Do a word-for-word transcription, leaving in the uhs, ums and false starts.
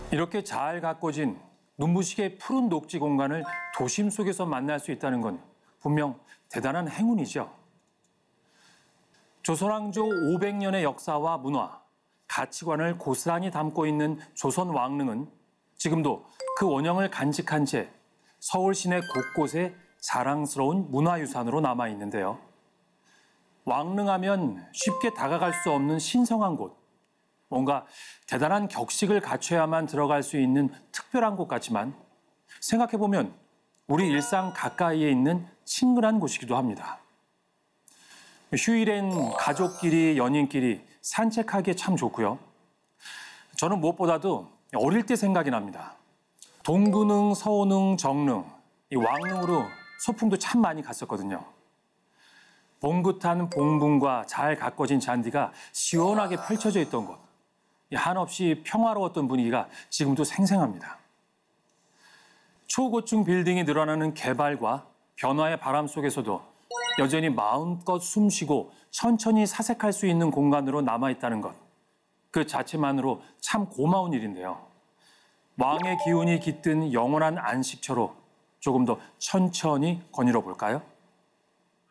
이렇게 잘 가꿔진 눈부시게 푸른 녹지 공간을 도심 속에서 만날 수 있다는 건 분명 대단한 행운이죠. 조선왕조 오백 년의 역사와 문화, 가치관을 고스란히 담고 있는 조선 왕릉은 지금도 그 원형을 간직한 채 서울 시내 곳곳에 자랑스러운 문화유산으로 남아 있는데요. 왕릉하면 쉽게 다가갈 수 없는 신성한 곳, 뭔가 대단한 격식을 갖춰야만 들어갈 수 있는 특별한 곳 같지만 생각해보면 우리 일상 가까이에 있는 친근한 곳이기도 합니다. 휴일엔 가족끼리, 연인끼리 산책하기에 참 좋고요. 저는 무엇보다도 어릴 때 생각이 납니다. 동근릉, 서운릉, 정릉, 이 왕릉으로 소풍도 참 많이 갔었거든요. 봉긋한 봉분과 잘 가꿔진 잔디가 시원하게 펼쳐져 있던 곳. 한없이 평화로웠던 분위기가 지금도 생생합니다. 초고층 빌딩이 늘어나는 개발과 변화의 바람 속에서도 여전히 마음껏 숨쉬고 천천히 사색할 수 있는 공간으로 남아있다는 것. 그 자체만으로 참 고마운 일인데요. 왕의 기운이 깃든 영원한 안식처로 조금 더 천천히 거닐어 볼까요?